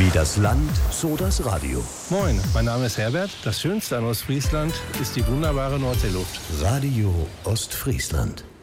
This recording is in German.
Wie das Land, so das Radio. Moin, mein Name ist Herbert. Das Schönste an Ostfriesland ist die wunderbare Nordseeluft. Radio Ostfriesland.